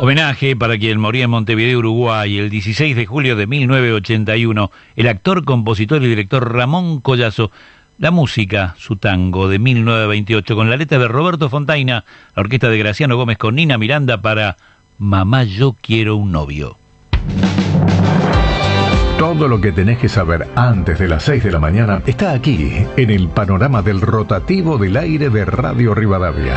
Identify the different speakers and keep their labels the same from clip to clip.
Speaker 1: Homenaje para quien moría en Montevideo, Uruguay, el 16 de julio de 1981, el actor, compositor y director Ramón Collazo. La música, su tango de 1928, con la letra de Roberto Fontaina, la orquesta de Graciano Gómez con Nina Miranda para Mamá, yo quiero un novio.
Speaker 2: Todo lo que tenés que saber antes de las 6 de la mañana está aquí, en el panorama del rotativo del aire de Radio Rivadavia.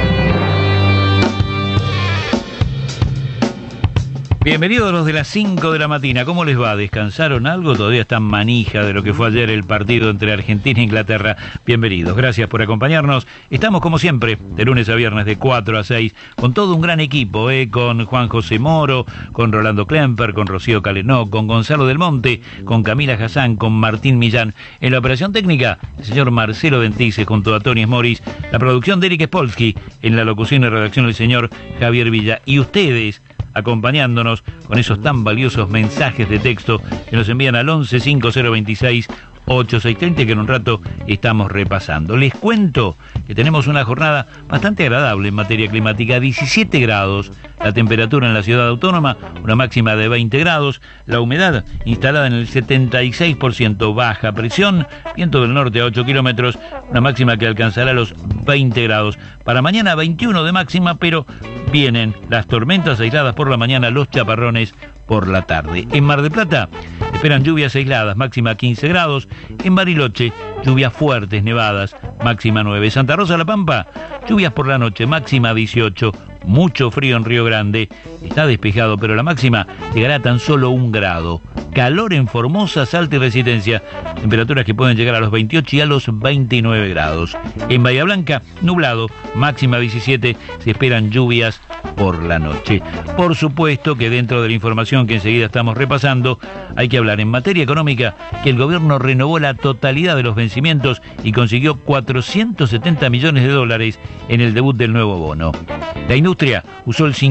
Speaker 1: Bienvenidos los de las 5 de la mañana. ¿Cómo les va? ¿Descansaron algo? Todavía están manija de lo que fue ayer el partido entre Argentina e Inglaterra. Bienvenidos, gracias por acompañarnos. Estamos como siempre, de lunes a viernes de 4 a 6, con todo un gran equipo, con Juan José Moro, con Rolando Klemper, con Rocío Calenó, con Gonzalo Del Monte, con Camila Hassan, con Martín Millán. En la operación técnica, el señor Marcelo Dentice junto a Tony Moris, la producción de Eric Spolsky, en la locución y redacción el señor Javier Villa. Y ustedes, acompañándonos con esos tan valiosos mensajes de texto que nos envían al 11 5026 8630, que en un rato estamos repasando. Les cuento que tenemos una jornada bastante agradable en materia climática, 17 grados, la temperatura en la ciudad autónoma, una máxima de 20 grados, la humedad instalada en el 76%, baja presión, viento del norte a 8 kilómetros, una máxima que alcanzará los 20 grados. Para mañana 21 de máxima, pero vienen las tormentas aisladas por la mañana, los chaparrones por la tarde. En Mar del Plata esperan lluvias aisladas, máxima 15 grados. En Bariloche, lluvias fuertes, nevadas, máxima 9. Santa Rosa La Pampa, lluvias por la noche, máxima 18. Mucho frío en Río Grande, está despejado, pero la máxima llegará a tan solo 1 grado. Calor en Formosa, Salta y Resistencia, temperaturas que pueden llegar a los 28 y a los 29 grados. En Bahía Blanca, nublado, máxima 17, se esperan lluvias por la noche. Por supuesto que dentro de la información que enseguida estamos repasando, hay que hablar en materia económica que el gobierno renovó la totalidad de los vencimientos y consiguió 470 millones de dólares en el debut del nuevo bono. La industria usó el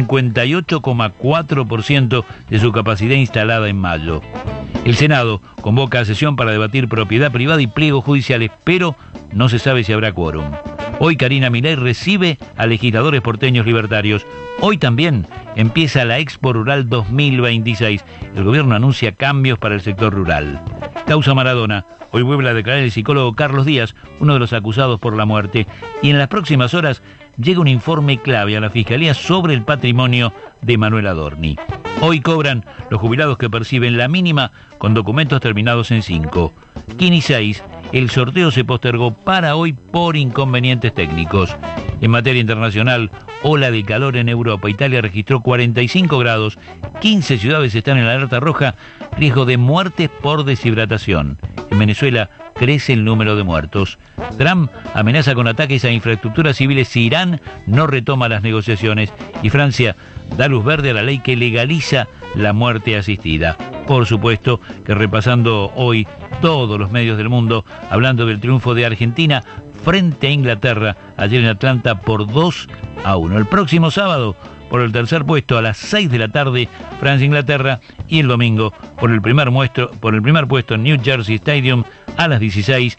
Speaker 1: 58,4% de su capacidad instalada en mayo. El Senado convoca a sesión para debatir propiedad privada y pliegos judiciales, pero no se sabe si habrá quórum. Hoy Karina Milei recibe a legisladores porteños libertarios. Hoy también empieza la Expo Rural 2026. El gobierno anuncia cambios para el sector rural. Causa Maradona. Hoy vuelve a declarar el psicólogo Carlos Díaz, uno de los acusados por la muerte. Y en las próximas horas llega un informe clave a la Fiscalía sobre el patrimonio de Manuel Adorni. Hoy cobran los jubilados que perciben la mínima con documentos terminados en 5. Kini 6, el sorteo se postergó para hoy por inconvenientes técnicos. En materia internacional, ola de calor en Europa. Italia registró 45 grados, 15 ciudades están en la alerta roja, riesgo de muertes por deshidratación. En Venezuela crece el número de muertos. Trump amenaza con ataques a infraestructuras civiles si Irán no retoma las negociaciones. Y Francia da luz verde a la ley que legaliza la muerte asistida. Por supuesto que repasando hoy todos los medios del mundo, hablando del triunfo de Argentina frente a Inglaterra ayer en Atlanta por 2-1. El próximo sábado, por el tercer puesto a las 6 de la tarde, Francia-Inglaterra, y el domingo por el primer puesto en New Jersey Stadium a las 16,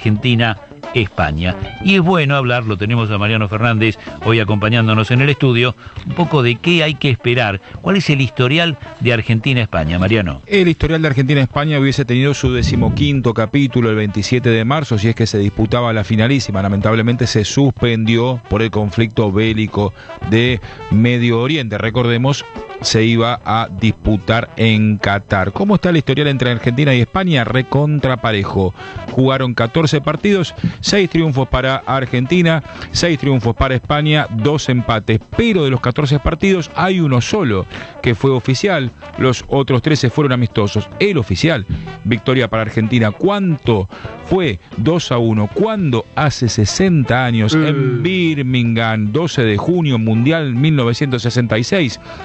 Speaker 1: Argentina-España. Y es bueno hablar, lo tenemos a Mariano Fernández hoy acompañándonos en el estudio, un poco de qué hay que esperar. ¿Cuál es el historial de Argentina-España, Mariano?
Speaker 3: El historial de Argentina-España hubiese tenido su 15º capítulo el 27 de marzo, si es que se disputaba la finalísima. Lamentablemente se suspendió por el conflicto bélico de Medio Oriente. Recordemos, se iba a disputar en Qatar. ¿Cómo está el historial entre Argentina y España? Recontra parejo. Jugaron 14 partidos, 6 triunfos para Argentina, 6 triunfos para España, 2 empates. Pero de los 14 partidos hay uno solo que fue oficial, los otros 13 fueron amistosos. El oficial, victoria para Argentina. ¿Cuánto fue? 2-1. ¿Cuándo? Hace 60 años, en Birmingham, 12 de junio, Mundial 1966. Argentina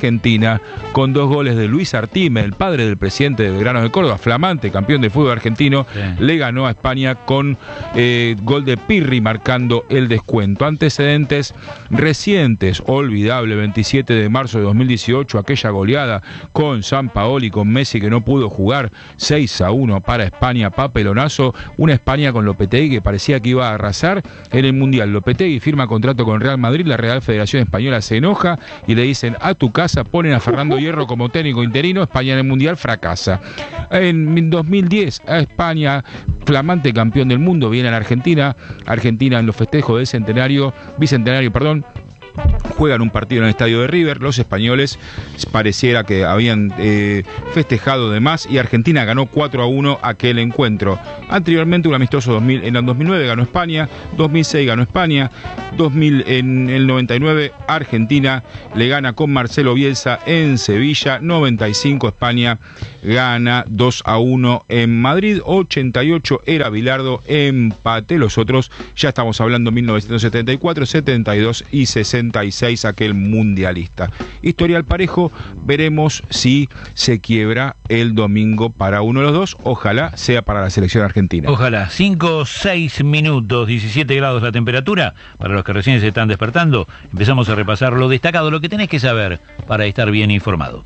Speaker 3: Argentina, con 2 goles de Luis Artime, el padre del presidente de Belgrano de Córdoba, flamante campeón de fútbol argentino, le ganó a España con gol de Pirri marcando el descuento. Antecedentes recientes, olvidable, 27 de marzo de 2018, aquella goleada con Sampaoli, con Messi que no pudo jugar, 6-1 para España, papelonazo, una España con Lopetegui que parecía que iba a arrasar en el Mundial. Lopetegui firma contrato con Real Madrid, la Real Federación Española se enoja y le dicen a tu casa, ponen a Fernando Hierro como técnico interino, España en el Mundial fracasa. En 2010 a España, flamante campeón del mundo, viene a la Argentina en los festejos del bicentenario, juegan un partido en el estadio de River, los españoles pareciera que habían festejado de más y Argentina ganó 4-1 aquel encuentro. Anteriormente un amistoso en el 2009 ganó España, 2006 ganó España, en el 99 Argentina le gana con Marcelo Bielsa en Sevilla, 95 España gana 2-1 en Madrid, 88 era Bilardo, empate, los otros ya estamos hablando 1974, 72 y 66 aquel mundialista. Historial parejo, veremos si se quiebra el domingo para uno de los dos, ojalá sea para la selección argentina.
Speaker 1: Ojalá. 5-6 minutos, 17 grados la temperatura, para los que recién se están despertando. Empezamos a repasar lo destacado, lo que tenés que saber para estar bien informado.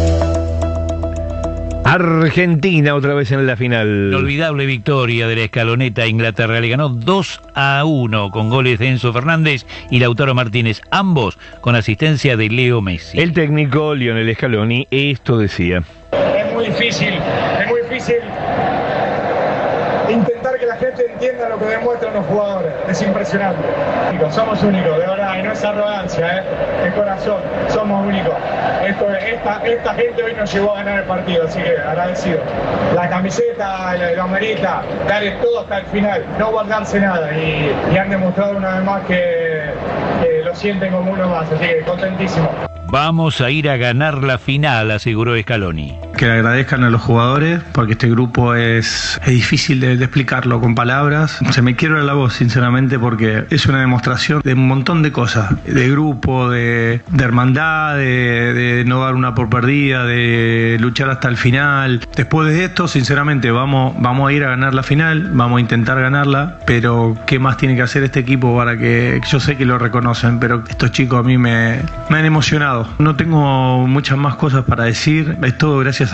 Speaker 4: Argentina otra vez en la final.
Speaker 1: Inolvidable victoria de la escaloneta a Inglaterra. Le ganó 2-1 con goles de Enzo Fernández y Lautaro Martínez, ambos con asistencia de Leo Messi.
Speaker 4: El técnico Lionel Scaloni esto decía.
Speaker 5: Es muy difícil intentar que la gente entienda lo que demuestran los jugadores. Es impresionante. Somos únicos, de verdad, y no es arrogancia, es corazón. Somos únicos. Esta gente hoy nos llevó a ganar el partido, así que agradecido. La camiseta lo amerita, darle todo hasta el final, no guardarse nada. Y han demostrado una vez más que lo sienten como uno más, así que contentísimo.
Speaker 1: Vamos a ir a ganar la final, aseguró Scaloni.
Speaker 6: Que le agradezcan a los jugadores, porque este grupo es difícil de explicarlo con palabras. Se me quiebra la voz, sinceramente, porque es una demostración de un montón de cosas. De grupo, de hermandad, de no dar una por perdida, de luchar hasta el final. Después de esto, sinceramente, vamos a ir a ganar la final, vamos a intentar ganarla, pero ¿qué más tiene que hacer este equipo para que... Yo sé que lo reconocen, pero estos chicos a mí me han emocionado. No tengo muchas más cosas para decir, es todo gracias